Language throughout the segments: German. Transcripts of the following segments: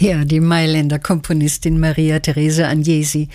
Ja, die Mailänder Komponistin Maria Teresa Agnesi,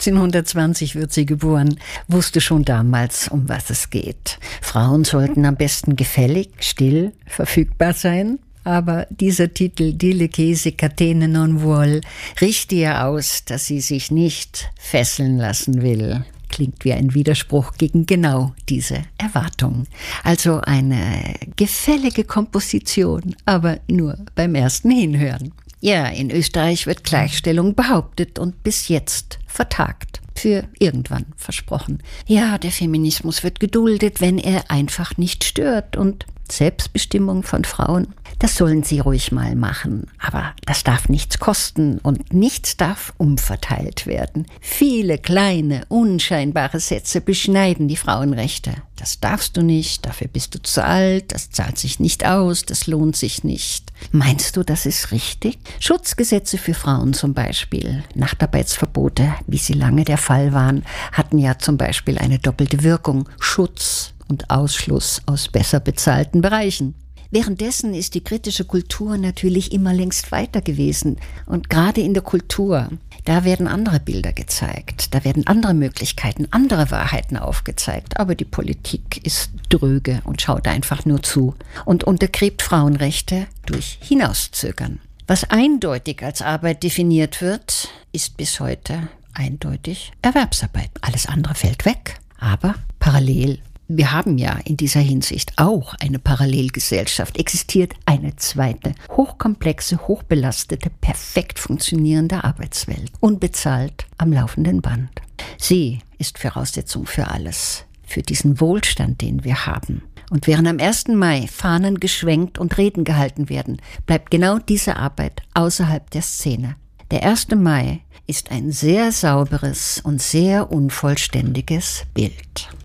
1720 wird sie geboren, wusste schon damals, um was es geht. Frauen sollten am besten gefällig, still, verfügbar sein. Aber dieser Titel, Dille che se catene non vuol, riecht ihr aus, dass sie sich nicht fesseln lassen will. Klingt wie ein Widerspruch gegen genau diese Erwartung. Also eine gefällige Komposition, aber nur beim ersten Hinhören. Ja, in Österreich wird Gleichstellung behauptet und bis jetzt vertagt. Für irgendwann versprochen. Ja, der Feminismus wird geduldet, wenn er einfach nicht stört. Und Selbstbestimmung von Frauen, das sollen sie ruhig mal machen. Aber das darf nichts kosten und nichts darf umverteilt werden. Viele kleine, unscheinbare Sätze beschneiden die Frauenrechte. Das darfst du nicht, dafür bist du zu alt, das zahlt sich nicht aus, das lohnt sich nicht. Meinst du, das ist richtig? Schutzgesetze für Frauen zum Beispiel, Nachtarbeitsverbote, wie sie lange der Fall waren, hatten ja zum Beispiel eine doppelte Wirkung. Schutz und Ausschluss aus besser bezahlten Bereichen. Währenddessen ist die kritische Kultur natürlich immer längst weiter gewesen. Und gerade in der Kultur, da werden andere Bilder gezeigt, da werden andere Möglichkeiten, andere Wahrheiten aufgezeigt. Aber die Politik ist dröge und schaut einfach nur zu und untergräbt Frauenrechte durch Hinauszögern. Was eindeutig als Arbeit definiert wird, ist bis heute eindeutig Erwerbsarbeit. Alles andere fällt weg. Aber parallel, wir haben ja in dieser Hinsicht auch eine Parallelgesellschaft, existiert eine zweite, hochkomplexe, hochbelastete, perfekt funktionierende Arbeitswelt, unbezahlt am laufenden Band. Sie ist Voraussetzung für alles, für diesen Wohlstand, den wir haben. Und während am 1. Mai Fahnen geschwenkt und Reden gehalten werden, bleibt genau diese Arbeit außerhalb der Szene. Der 1. Mai ist ein sehr sauberes und sehr unvollständiges Bild.